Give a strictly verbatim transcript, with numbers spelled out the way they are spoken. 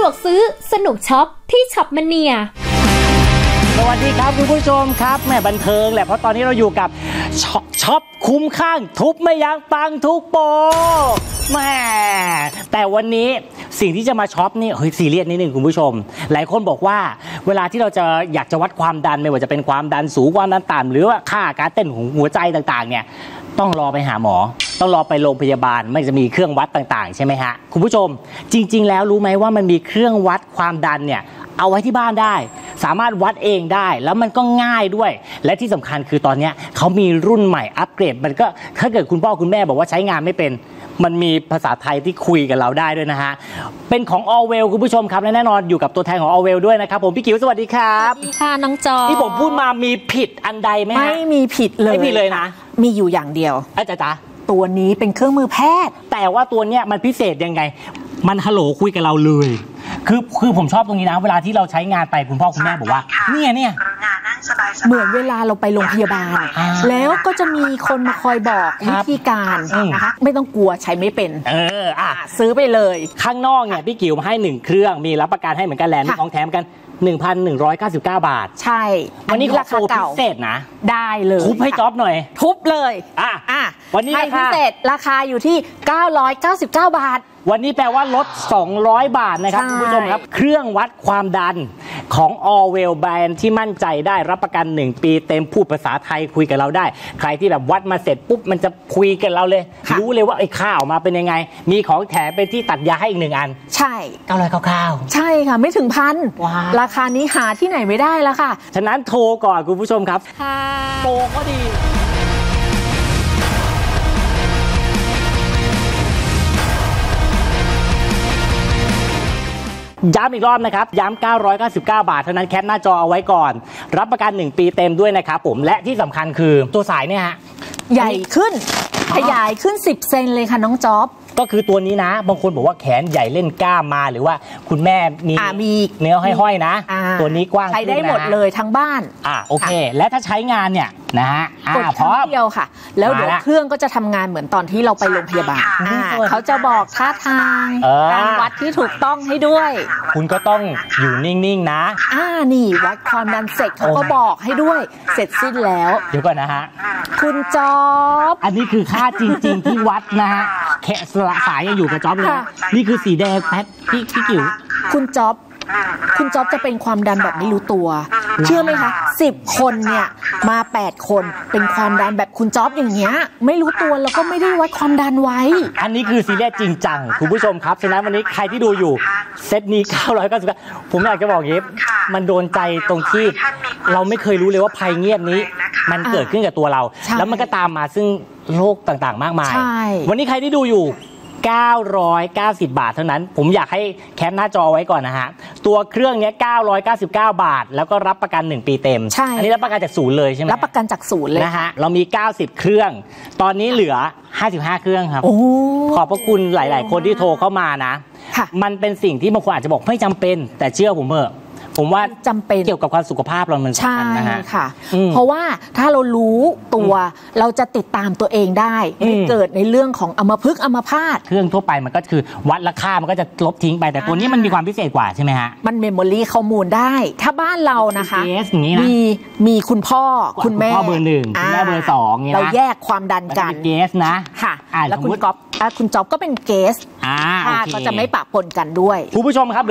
วกซื้อสนุกช็อปที่ช็อปมาเนียสวัสดีครับคุณผู้ชมครับแม่บันเทิงแหละเพราะตอนนี้เราอยู่กับช็อปช็อปคุ้มข้างทุบไม่ยั้งปังทุกโปรแม่แต่วันนี้สิ่งที่จะมาช็อปนี่เฮ้ยซีเรียสนิดนึงคุณผู้ชมหลายคนบอกว่าเวลาที่เราจะอยากจะวัดความดันไม่ว่าจะเป็นความดันสูงความดันต่ำหรือว่าค่าการเต้นของหัวใจต่างๆเนี่ยต้องรอไปหาหมอต้องรอไปโรงพยาบาลมันจะมีเครื่องวัดต่างๆใช่ไหมฮะคุณผู้ชมจริงๆแล้วรู้ไหมว่ามันมีเครื่องวัดความดันเนี่ยเอาไว้ที่บ้านได้สามารถวัดเองได้แล้วมันก็ง่ายด้วยและที่สำคัญคือตอนนี้เขามีรุ่นใหม่อัปเกรดมันก็ถ้าเกิดคุณพ่อคุณแม่บอกว่าใช้งานไม่เป็นมันมีภาษาไทยที่คุยกับเราได้ด้วยนะฮะเป็นของ Allwell คุณผู้ชมครับและแน่นอนอยู่กับตัวแทนของ Allwell ด้วยนะครับผมพี่กิ๋วสวัสดีครับสวัสดีค่ะน้องจอที่ผมพูดมามีผิดอันใดไหมฮะไม่มีผิดเลยไม่ผิดเลยนะมีอยู่อย่างเดียวอาจารย์จ๊ะตัวนี้เป็นเครื่องมือแพทย์แต่ว่าตัวเนี้ยมันพิเศษยังไงมันฮัลโหลคุยกับเราเลยคือคือผมชอบตรงนี้นะเวลาที่เราใช้งานไปคุณพ่อคุณแม่บอกว่าเนี่ยเนี่ยเหมือนเวลาเราไปโรงพยาบาลแล้วก็จะมีคนมาคอยบอกวิธีการนะคะไม่ต้องกลัวใช้ไม่เป็นเอออ่ะซื้อไปเลยข้างนอกเนี่ยพี่กิ๋วมาให้หนึ่งเครื่องมีรับประกันให้เหมือนกันแหละมีของแถมกัน หนึ่งพันหนึ่งร้อยเก้าสิบเก้า บาทใช่วันนี้ราคาพิเศษนะได้เลยทุบให้จ๊อบหน่อยทุบเลยอ่ะอ่ะวันนี้ราคาพิเศษราคาอยู่ที่เก้าร้อยเก้าสิบเก้าบาทวันนี้แปลว่าลดสองร้อยบาทนะครับคุณผู้ชมครับเครื่องวัดความดันของ Allwell แบรนด์ที่มั่นใจได้รับประกันหนึ่งปีเต็มพูดภาษาไทยคุยกับเราได้ใครที่แบบวัดมาเสร็จปุ๊บมันจะคุยกันเราเลยรู้เลยว่าไอ้ข้าวมาเป็นยังไงมีของแถมเป็นที่ตัดยาให้อีกหนึ่งอันใช่เก้าร้อยเก้าสิบเก้าใช่ค่ะไม่ถึงพันราคานี้หาที่ไหนไม่ได้แล้วค่ะฉะนั้นโทรก่อนคุณผู้ชมครับโปรก็ดีย้ำอีกรอบนะครับย้ำเก้าร้อยเก้าสิบเก้าบาทเท่านั้นแคปหน้าจอเอาไว้ก่อนรับประกันหนึ่งปีเต็มด้วยนะครับผมและที่สำคัญคือตัวสายเนี่ยฮะใหญ่ขึ้นขยายขึ้นสิบเซนเลยค่ะน้องจ๊อบก็คือตัวนี้นะบางคนบอกว่าแขนใหญ่เล่นกล้ามมาหรือว่าคุณแม่มีเนื้อห้อยๆนะตัวนี้กว้างใช้ได้หมดเลยทั้งบ้านอ่าโอเคและถ้าใช้งานเนี่ยนะฮะกดครั้งเดียวค่ะแล้วเดี๋ยวเครื่องก็จะทำงานเหมือนตอนที่เราไปโรงพยาบาลเขาจะบอกท่าทางการวัดที่ถูกต้องให้ด้วยคุณก็ต้องอยู่นิ่งๆนะอ่านี่วัดความดันเสร็จเขาก็บอกให้ด้วยเสร็จสิ้นแล้วเดี๋ยวก่อนนะฮะคุณจ๊อบอันนี้คือค่าจริงๆที่วัดนะฮะแค่สายยังอยู่กับจ๊อบเลยนี่คือสีแดงแพทพี่พี่กิ๋วคุณจ๊อบคุณจ๊อบจะเป็นความดันแบบไม่รู้ตัวเชื่อไหมคะสิบคนเนี่ยมาแปดคนเป็นความดันแบบคุณจ๊อบอย่างเงี้ยไม่รู้ตัวแล้วก็ไม่ได้วัดความดันไว้อันนี้คือซีเรียสจริงจังคุณผู้ชมครับฉะนั้นวันนี้ใครที่ดูอยู่เซตนี้เก้าร้อยเก้าสิบผมอยากจะบอกเย็บมันโดนใจตรงที่เราไม่เคยรู้เลยว่าภัยเงียบนี้มันเกิดขึ้นกับตัวเราแล้วมันก็ตามมาซึ่งโรคต่างๆมากมายวันนี้ใครที่ดูอยู่เก้าร้อยเก้าสิบบาทเท่านั้นผมอยากให้แคปหน้าจอไว้ก่อนนะฮะตัวเครื่องนี้เก้าร้อยเก้าสิบเก้าบาทแล้วก็รับประกันหนึ่งปีเต็มอันนี้รับประกันจากศูนย์เลยใช่ไหมรับประกันจากศูนย์เลยนะฮะเรามีเก้าสิบเครื่องตอนนี้เหลือห้าสิบห้าเครื่องครับขอบพระคุณหลายๆคนที่โทรเข้ามานะมันเป็นสิ่งที่บางคนอาจจะบอกไม่จำเป็นแต่เชื่อผมเถอะผมว่าจำเป็นเกี่ยวกับความสุขภาพเรามันสำคัญนะฮะค่ะเพราะว่าถ้าเรารู้ตัวเราจะติดตามตัวเองได้ไม่เกิดในเรื่องของอัมพฤกษ์อัมพาตเครื่องทั่วไปมันก็คือวัดราคามันก็จะลบทิ้งไปแต่ตัวนี้มันมีความพิเศษกว่าใช่ไหมฮะมันเมมโมรีข้อมูลได้ถ้าบ้านเรานะคะมีมีคุณพ่อคุณแม่พ่อเบอร์หนึ่งคุณแม่เบอร์สองเราแยกความดันกันเกสนะค่ะแล้วคุณก๊อฟคุณจ๊อบก็เป็นเกสก็จะไม่ปะปนกันด้วยคุณผู้ชมครับ